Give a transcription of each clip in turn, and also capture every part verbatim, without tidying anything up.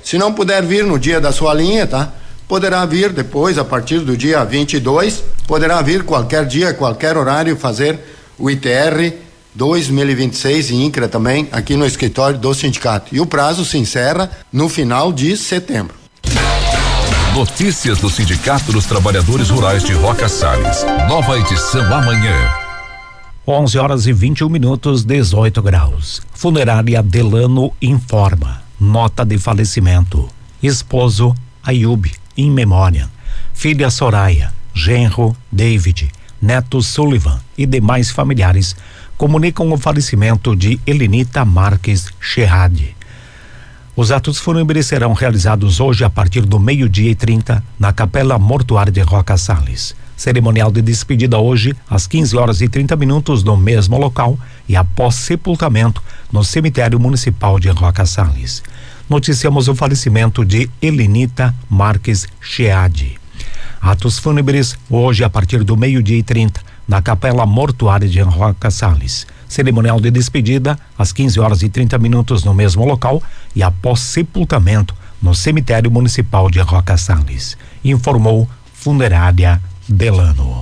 Se não puder vir no dia da sua linha, tá? Poderá vir depois, a partir do dia vinte e dois, poderá vir qualquer dia, qualquer horário, fazer o I T R dois mil e vinte e seis em INCRA também, aqui no escritório do sindicato. E o prazo se encerra no final de setembro. Notícias do Sindicato dos Trabalhadores Rurais de Roca Salles. Nova edição amanhã. onze horas e vinte e um minutos, dezoito graus. Funerária Delano informa. Nota de falecimento. Esposo Ayub, em memória. Filha Soraya, genro David, neto Sullivan e demais familiares comunicam o falecimento de Elenita Marques Sherrad. Os atos fúnebres serão realizados hoje a partir do meio-dia e trinta na Capela Mortuária de Roca Salles. Cerimonial de despedida hoje às quinze horas e trinta minutos no mesmo local e após sepultamento no cemitério municipal de Roca Salles. Noticiamos o falecimento de Elenita Marques Sherrad. Atos fúnebres hoje a partir do meio-dia e trinta na Capela Mortuária de Roca Salles. Cerimonial de despedida às quinze horas e trinta minutos no mesmo local e após sepultamento no cemitério municipal de Roca Salles. Informou Funerária Delano.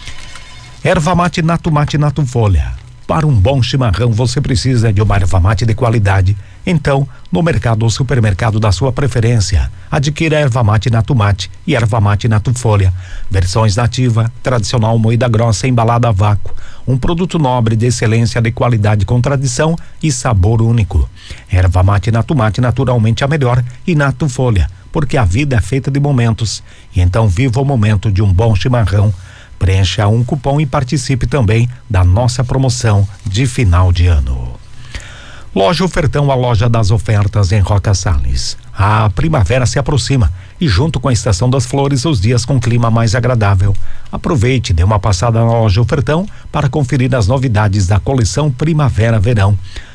Erva mate Nato Mate Nato Folha. Para um bom chimarrão você precisa de uma erva mate de qualidade. Então, no mercado ou supermercado da sua preferência, adquira erva mate Nato Mate e erva mate Nato Folha. Versões nativa, tradicional moída grossa embalada a vácuo. Um produto nobre de excelência, de qualidade com tradição e sabor único. Erva mate Nato Mate, naturalmente a melhor, e Nato Folha, porque a vida é feita de momentos. E então viva o momento de um bom chimarrão. Preencha um cupom e participe também da nossa promoção de final de ano. Loja Ofertão, a loja das ofertas em Roca Salles. A primavera se aproxima e junto com a estação das flores, os dias com clima mais agradável. Aproveite, dê uma passada na Loja Ofertão para conferir as novidades da coleção Primavera-Verão.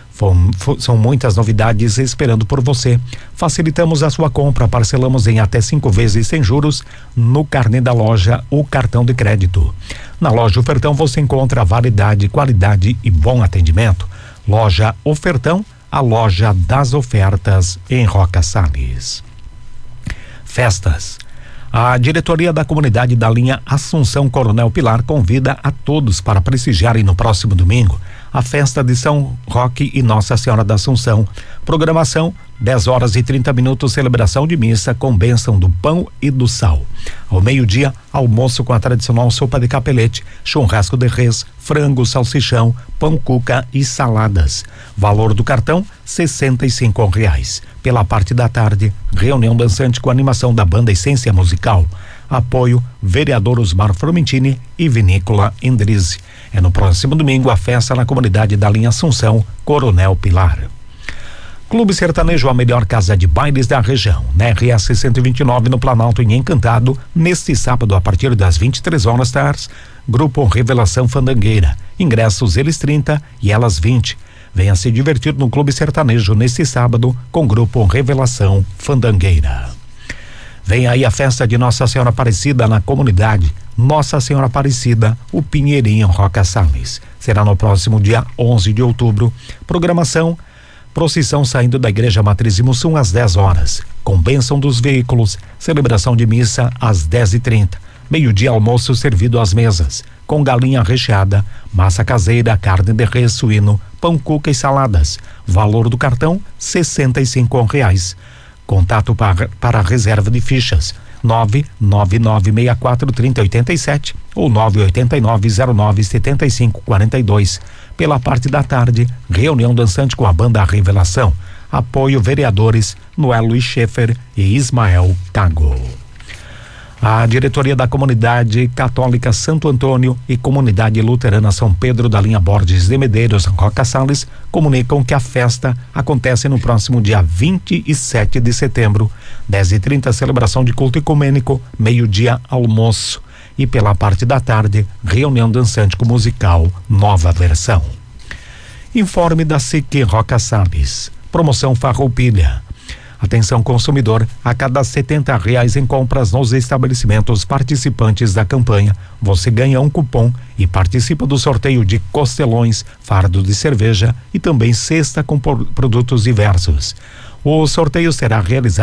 São muitas novidades esperando por você. Facilitamos a sua compra, parcelamos em até cinco vezes sem juros no carnê da loja ou cartão de crédito. Na Loja Ofertão você encontra variedade, qualidade e bom atendimento. Loja Ofertão, a loja das ofertas em Roca Salles. Festas. A diretoria da comunidade da linha Assunção Coronel Pilar convida a todos para prestigiarem no próximo domingo a festa de São Roque e Nossa Senhora da Assunção. Programação: dez horas e trinta minutos, celebração de missa com bênção do pão e do sal. Ao meio-dia, almoço com a tradicional sopa de capelete, churrasco de res, frango, salsichão, pão cuca e saladas. Valor do cartão: sessenta e cinco reais. Pela parte da tarde, reunião dançante com animação da banda Essência Musical. Apoio: vereador Osmar Fromentini e Vinícola Endrize. É no próximo domingo a festa na comunidade da linha Assunção Coronel Pilar. Clube Sertanejo, a melhor casa de bailes da região, na R S cento e vinte e nove, no Planalto, em Encantado, neste sábado a partir das vinte e três horas tarde. Grupo Revelação Fandangueira. Ingressos eles trinta e elas vinte. Venha se divertir no Clube Sertanejo neste sábado com Grupo Revelação Fandangueira. Vem aí a festa de Nossa Senhora Aparecida na comunidade Nossa Senhora Aparecida, o Pinheirinho, Roca Salles. Será no próximo dia onze de outubro. Programação: procissão saindo da Igreja Matriz de Mussum às dez horas, com bênção dos veículos, celebração de missa às dez e trinta. Meio-dia, almoço servido às mesas, com galinha recheada, massa caseira, carne de res, suíno, pão cuca e saladas. Valor do cartão: sessenta e cinco reais. Contato para, para reserva de fichas: nove nove nove seis quatro três zero oito sete ou nove oito nove zero nove sete cinco quatro dois. Pela parte da tarde, reunião dançante com a banda Revelação. Apoio: vereadores Noel Luiz Schaefer e Ismael Tago. A diretoria da comunidade católica Santo Antônio e comunidade luterana São Pedro da linha Borges de Medeiros, Roca Salles, comunicam que a festa acontece no próximo dia vinte e sete de setembro, dez e trinta, celebração de culto ecumênico, meio-dia, almoço. E pela parte da tarde, reunião dançante com musical Nova Versão. Informe da S I C Roca Salles. Promoção Farroupilha. Atenção consumidor, a cada setenta reais em compras nos estabelecimentos participantes da campanha, você ganha um cupom e participa do sorteio de costelões, fardo de cerveja e também cesta com produtos diversos. O sorteio será realizado